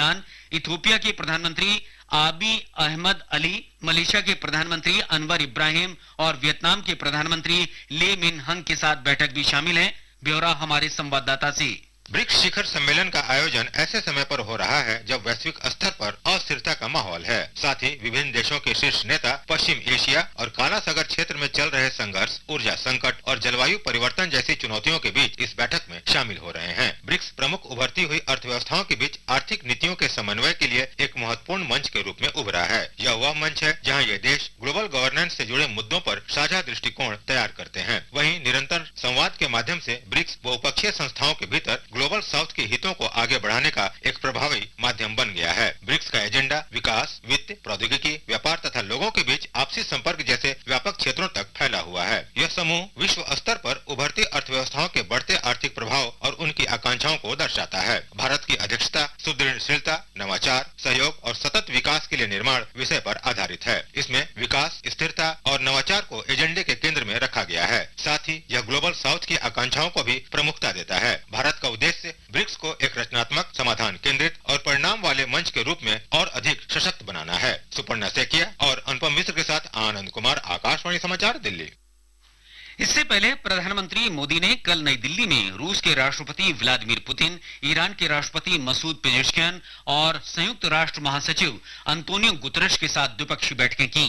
सुबियान, Ethiopia के प्रधानमंत्री आबी अहमद अली, मलेशिया के प्रधानमंत्री अनवर इब्राहिम और वियतनाम के प्रधानमंत्री ले मिन हंग के साथ बैठक भी शामिल है। ब्यौरा हमारे संवाददाता से। ब्रिक्स शिखर सम्मेलन का आयोजन ऐसे समय पर हो रहा है जब वैश्विक स्तर पर अस्थिरता का माहौल है। साथ ही विभिन्न देशों के शीर्ष नेता पश्चिम एशिया और काला सागर क्षेत्र में चल रहे संघर्ष, ऊर्जा संकट और जलवायु परिवर्तन जैसी चुनौतियों के बीच इस बैठक में शामिल हो रहे हैं। ब्रिक्स प्रमुख उभरती हुई अर्थव्यवस्थाओं के बीच आर्थिक नीतियों के समन्वय के लिए एक महत्वपूर्ण मंच के रूप में उभरा है। यह वह मंच है जहाँ ये देश ग्लोबल गवर्नेंस से जुड़े मुद्दों पर साझा दृष्टिकोण तैयार करते हैं। वहीं निरंतर संवाद के माध्यम से ब्रिक्स बहुपक्षीय संस्थाओं के भीतर ग्लोबल साउथ के हितों को आगे बढ़ाने का एक प्रभावी माध्यम बन गया है। ब्रिक्स का एजेंडा विकास, वित्त, प्रौद्योगिकी, व्यापार तथा लोगों के बीच आपसी संपर्क जैसे व्यापक क्षेत्रों तक फैला हुआ है। यह समूह विश्व स्तर पर उभरती अर्थव्यवस्थाओं के बढ़ते आर्थिक प्रभाव और उनकी आकांक्षाओं को दर्शाता है। भारत की अध्यक्षता सुदृढ़शीलता, नवाचार, सहयोग और सतत विकास के लिए निर्माण विषय पर आधारित है। इसमें विकास, स्थिरता और नवाचार को एजेंडे के केंद्र में रखा गया है। साथ ही यह ग्लोबल साउथ की आकांक्षाओं को भी प्रमुखता देता है। भारत का उद्देश्य ब्रिक्स को एक रचनात्मक, समाधान केंद्रित और परिणाम वाले मंच के रूप में और अधिक सशक्त बनाना है। सुपर्णा सेकिया और अनुपम मिश्र के साथ आनंद कुमार, आकाशवाणी समाचार, दिल्ली। इससे पहले प्रधानमंत्री मोदी ने कल नई दिल्ली में रूस के राष्ट्रपति व्लादिमीर पुतिन, ईरान के राष्ट्रपति मसूद पेजेश्कियान और संयुक्त राष्ट्र महासचिव अंतोनियो गुतरश के साथ द्विपक्षीय बैठकें की।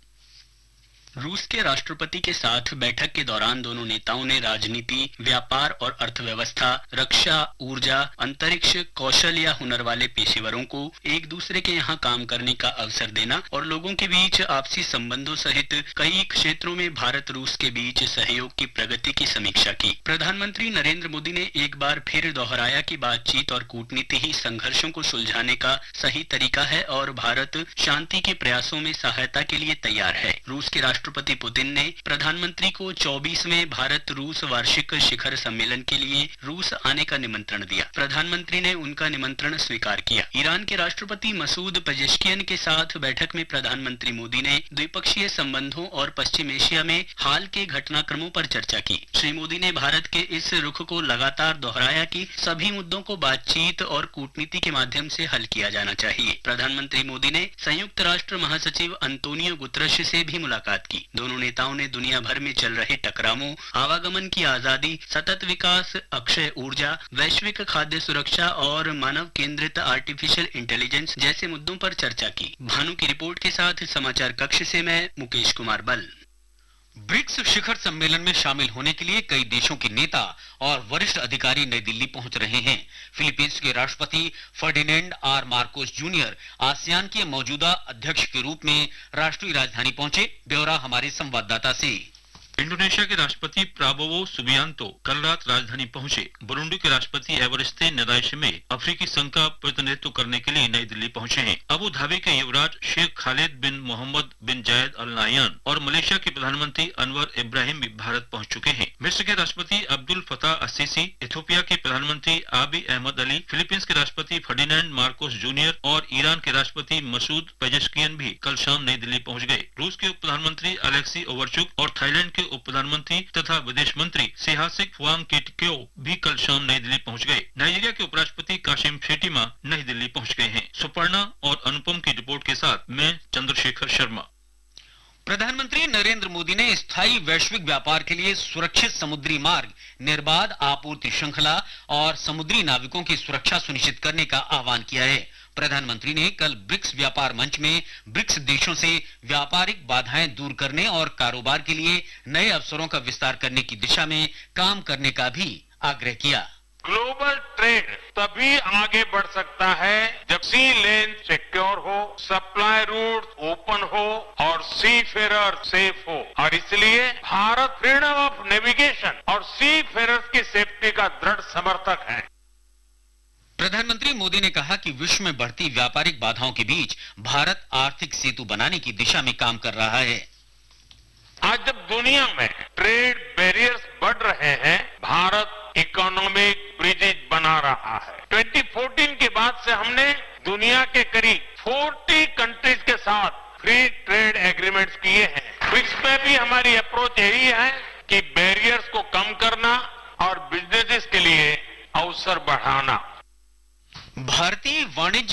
रूस के राष्ट्रपति के साथ बैठक के दौरान दोनों नेताओं ने राजनीति, व्यापार और अर्थव्यवस्था, रक्षा, ऊर्जा, अंतरिक्ष, कौशल या हुनर वाले पेशेवरों को एक दूसरे के यहाँ काम करने का अवसर देना और लोगों के बीच आपसी संबंधों सहित कई क्षेत्रों में भारत रूस के बीच सहयोग की प्रगति की समीक्षा की। प्रधानमंत्री नरेंद्र मोदी ने एक बार फिर दोहराया कि बातचीत और कूटनीति ही संघर्षों को सुलझाने का सही तरीका है और भारत शांति के प्रयासों में सहायता के लिए तैयार है। रूस के राष्ट्रपति पुतिन ने प्रधानमंत्री को 24वें भारत रूस वार्षिक शिखर सम्मेलन के लिए रूस आने का निमंत्रण दिया। प्रधानमंत्री ने उनका निमंत्रण स्वीकार किया। ईरान के राष्ट्रपति मसूद पेजेश्कियान के साथ बैठक में प्रधानमंत्री मोदी ने द्विपक्षीय संबंधों और पश्चिम एशिया में हाल के घटनाक्रमों पर चर्चा की। श्री मोदी ने भारत के इस रुख को लगातार दोहराया कि सभी मुद्दों को बातचीत और कूटनीति के माध्यम से हल किया जाना चाहिए। प्रधानमंत्री मोदी ने संयुक्त राष्ट्र महासचिव अंतोनियो गुतरश से भी मुलाकात की। दोनों नेताओं ने दुनिया भर में चल रहे टकरावों, आवागमन की आजादी, सतत विकास, अक्षय ऊर्जा, वैश्विक खाद्य सुरक्षा और मानव केंद्रित आर्टिफिशियल इंटेलिजेंस जैसे मुद्दों पर चर्चा की। भानु की रिपोर्ट के साथ समाचार कक्ष से मैं मुकेश कुमार बल। ब्रिक्स शिखर सम्मेलन में शामिल होने के लिए कई देशों के नेता और वरिष्ठ अधिकारी नई दिल्ली पहुंच रहे हैं। फिलीपींस के राष्ट्रपति Ferdinand are Marcos junior ASEAN के मौजूदा अध्यक्ष के रूप में राष्ट्रीय राजधानी पहुंचे। ब्यौरा हमारे संवाददाता से। इंडोनेशिया के राष्ट्रपति प्राबोवो सुबियांतो कल रात राजधानी पहुंचे। बुरुंडी के राष्ट्रपति एवरिस्ते नदाइशिमे अफ्रीकी संघ का प्रतिनिधित्व करने के लिए नई दिल्ली पहुंचे हैं। अबू धाबी के युवराज शेख खालिद बिन मोहम्मद बिन जायद अल नाहयान और मलेशिया के प्रधानमंत्री अनवर इब्राहिम भी भारत पहुंच चुके हैं। मिस्र के राष्ट्रपति अब्दुल फताह अस्सीसी, इथियोपिया के प्रधानमंत्री आबी अहमद अली, फिलीपींस के राष्ट्रपति फर्डिनेंड मार्कोस जूनियर और ईरान के राष्ट्रपति मसूद पेजेश्कियान भी कल शाम नई दिल्ली पहुंच गए। रूस के उप प्रधानमंत्री अलेक्सी ओवरचुक और थाईलैंड के उप प्रधानमंत्री तथा विदेश मंत्री सिहासिक वांगकिटक्यो भी कल शाम नई दिल्ली पहुंच गए। नाइजीरिया के उपराष्ट्रपति काशिम शेटिमा नई दिल्ली पहुंच गए हैं। सुपर्णा और अनुपम की रिपोर्ट के साथ मैं चंद्रशेखर शर्मा। प्रधानमंत्री नरेंद्र मोदी ने स्थायी वैश्विक व्यापार के लिए सुरक्षित समुद्री मार्ग, निर्बाध आपूर्ति श्रृंखला और समुद्री नाविकों की सुरक्षा सुनिश्चित करने का आह्वान किया है। प्रधानमंत्री ने कल ब्रिक्स व्यापार मंच में ब्रिक्स देशों से व्यापारिक बाधाएं दूर करने और कारोबार के लिए नए अवसरों का विस्तार करने की दिशा में काम करने का भी आग्रह किया। ग्लोबल ट्रेड तभी आगे बढ़ सकता है जब सी लेन सिक्योर हो, सप्लाई रूट ओपन हो और सी फेरर सेफ हो। और इसलिए भारत फ्रीडम ऑफ नेविगेशन और सी फेरर्स की सेफ्टी का दृढ़ समर्थक है। प्रधानमंत्री मोदी ने कहा कि विश्व में बढ़ती व्यापारिक बाधाओं के बीच भारत आर्थिक सेतु बनाने की दिशा में काम कर रहा है। आज जब दुनिया में ट्रेड बैरियर्स बढ़ रहे हैं, भारत इकोनॉमिक ब्रिजेज बना रहा है। 2014 के बाद से हमने दुनिया के करीब 40 कंट्रीज के साथ फ्री ट्रेड एग्रीमेंट्स किए हैं। ब्रिक्स में भी हमारी अप्रोच यही है कि बैरियर्स को कम करना और बिजनेसेस के लिए अवसर बढ़ाना। भारतीय वाणिज्य